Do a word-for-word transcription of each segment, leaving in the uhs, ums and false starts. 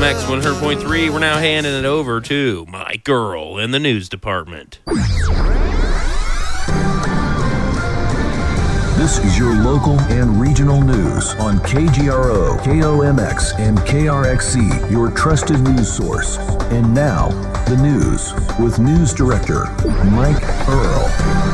M X one hundred point three. We're now handing it over to my girl in the news department. This is your local and regional news on K G R O, K O M X, and K R X C, your trusted news source. And now, the news with News Director Mike Earl.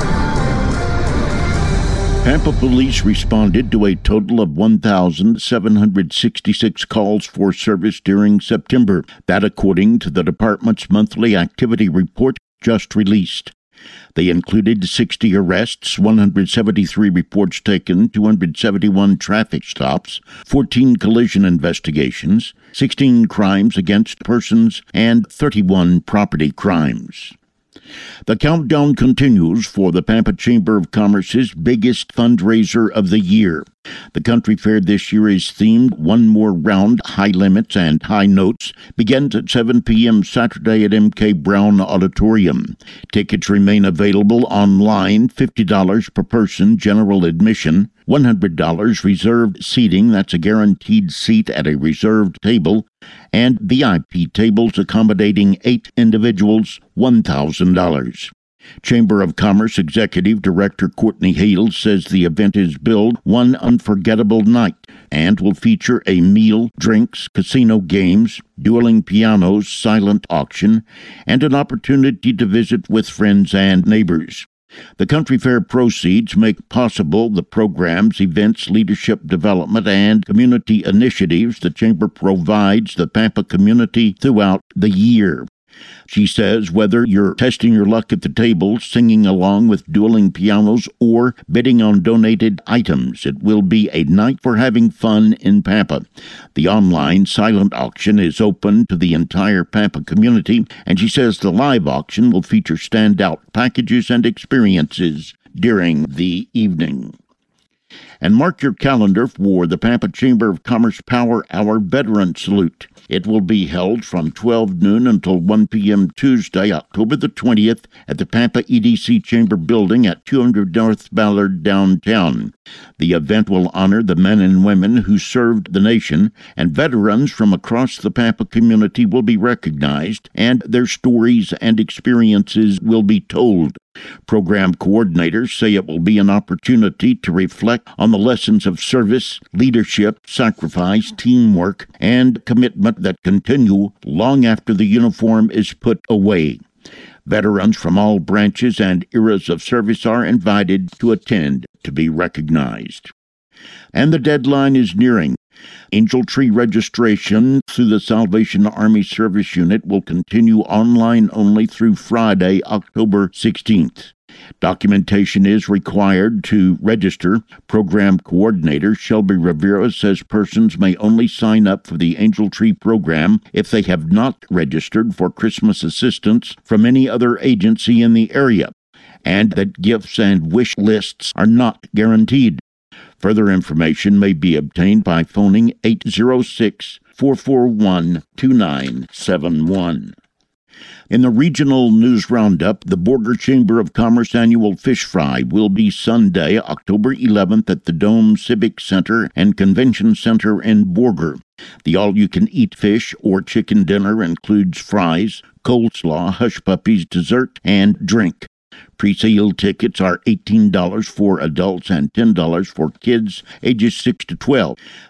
Pampa Police responded to a total of one thousand seven hundred sixty-six calls for service during September. That according to the department's monthly activity report just released. They included sixty arrests, one hundred seventy-three reports taken, two hundred seventy-one traffic stops, fourteen collision investigations, sixteen crimes against persons, and thirty-one property crimes. The countdown continues for the Pampa Chamber of Commerce's biggest fundraiser of the year. The country fair this year is themed One More Round, High Limits and High Notes. Begins at seven p.m. Saturday at M K Brown Auditorium. Tickets remain available online, fifty dollars per person, general admission, one hundred dollars reserved seating, that's a guaranteed seat at a reserved table, and V I P tables accommodating eight individuals, one thousand dollars. Chamber of Commerce Executive Director Courtney Hales says the event is billed one unforgettable night and will feature a meal, drinks, casino games, dueling pianos, silent auction, and an opportunity to visit with friends and neighbors. The country fair proceeds make possible the programs, events, leadership development, and community initiatives the Chamber provides the Pampa community throughout the year. She says whether you're testing your luck at the table, singing along with dueling pianos, or bidding on donated items, it will be a night for having fun in Pampa. The online silent auction is open to the entire Pampa community, and she says the live auction will feature standout packages and experiences during the evening. And mark your calendar for the Pampa Chamber of Commerce Power Hour Veteran Salute. It will be held from twelve noon until one p.m. Tuesday, October the twentieth, at the Pampa E D C Chamber Building at two hundred North Ballard downtown. The event will honor the men and women who served the nation, and veterans from across the Pampa community will be recognized, and their stories and experiences will be told. Program coordinators say it will be an opportunity to reflect on the lessons of service, leadership, sacrifice, teamwork, and commitment that continue long after the uniform is put away. Veterans from all branches and eras of service are invited to attend to be recognized. And the deadline is nearing. Angel Tree registration through the Salvation Army Service Unit will continue online only through Friday, October sixteenth. Documentation is required to register. Program coordinator Shelby Rivera says persons may only sign up for the Angel Tree program if they have not registered for Christmas assistance from any other agency in the area, and that gifts and wish lists are not guaranteed. Further information may be obtained by phoning eight zero six, four four one, two nine seven one. In the regional news roundup, the Borger Chamber of Commerce annual fish fry will be Sunday, October eleventh at the Dome Civic Center and Convention Center in Borger. The all-you-can-eat fish or chicken dinner includes fries, coleslaw, hush puppies, dessert, and drink. Pre-sale tickets are eighteen dollars for adults and ten dollars for kids ages six to twelve.